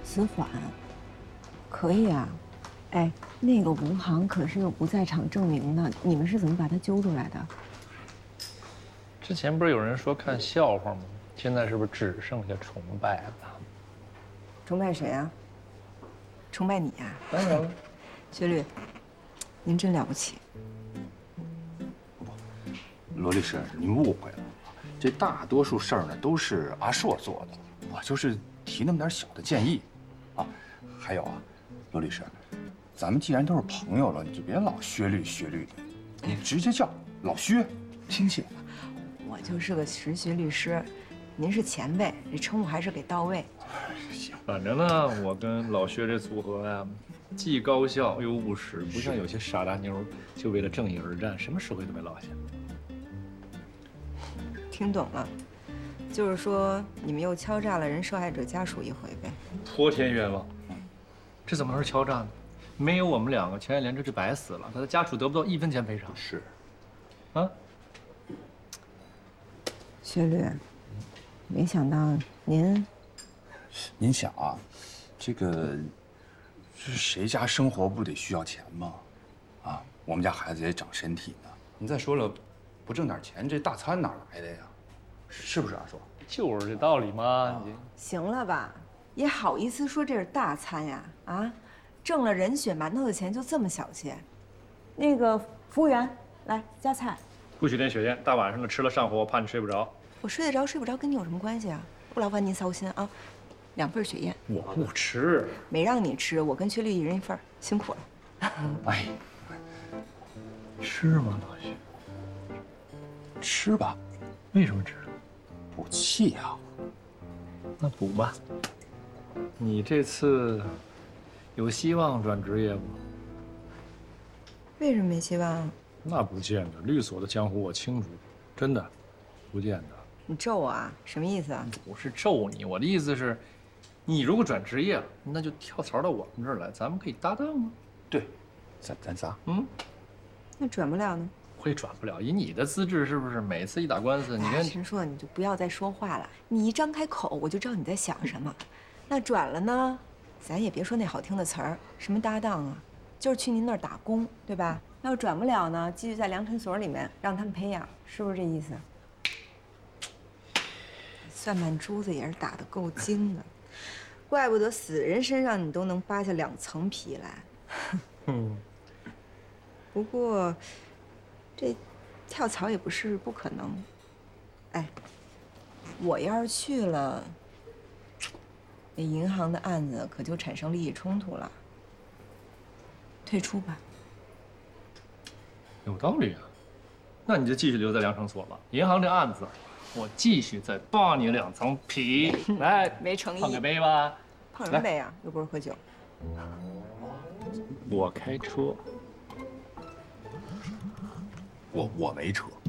辞缓，可以啊。哎，那个吴航可是有不在场证明呢，你们是怎么把他揪出来的？ 之前不是有人说看笑话吗？现在是不是只剩下崇拜了？ 崇拜谁啊？崇拜你呀、 当然了， 薛律，您真了不起。 罗律师，您误会了，这大多数事儿呢都是阿硕做的，我就是提那么点小的建议，啊，还有啊，罗律师，咱们既然都是朋友了，你就别老薛律的，你直接叫老薛，亲切。 我就是个实习律师，您是前辈，这称呼还是给到位。 行， 反正呢，我跟老薛这组合呀，既高效又务实，不像有些傻大妞就为了正义而战，什么实惠都没落下。 听懂了，就是说你们又敲诈了人受害者家属一回呗？ 泼天冤枉！这怎么能是敲诈呢？没有我们两个，钱爱莲这就白死了，他的家属得不到1分钱赔偿。 是， 啊， 薛律，没想到您想啊，这谁家生活不得需要钱吗？啊，我们家孩子也长身体呢。你再说了，不挣点钱，这大餐哪来的呀？是不是阿硕？ 就是这道理嘛。你行了吧？也好意思说这是大餐呀？啊，挣了人血馒头的钱就这么小气？那个服务员，来加菜。 不许点血燕，大晚上的吃了上火，我怕你睡不着。 我睡得着睡不着跟你有什么关系啊？不劳烦您操心啊。2份血燕。 我不吃。 没让你吃，我跟薛律一人1份，辛苦了。 哎， 吃吗，老薛？ 吃吧， 为什么吃？ 补气呀。 那补吧。你这次有希望转职业不？ 为什么没希望？ 那不见得，律所的江湖我清楚，真的，不见得。 你咒我啊？什么意思啊？ 不是咒你，我的意思是，你如果转职业了，那就跳槽到我们这儿来，咱们可以搭档啊。 对，咱仨。 那转不了呢？ 会转不了，以你的资质，是不是每次一打官司，你跟陈硕，你就不要再说话了。你一张开口，我就知道你在想什么。那转了呢，咱也别说那好听的词儿，什么搭档啊，就是去您那儿打工，对吧？要转不了呢，继续在良辰所里面让他们培养，是不是这意思？算盘珠子也是打得够精的，怪不得死人身上你都能扒下2层皮来。不过，这跳槽也不是不可能。哎，我要是去了，那银行的案子可就产生利益冲突了。退出吧。 有道理啊，那你就继续留在良辰所吧。银行这案子，我继续再扒你2层皮。来， 没诚意。 碰个杯吧。 碰什么杯啊？又不是喝酒。 我开车。 我没车。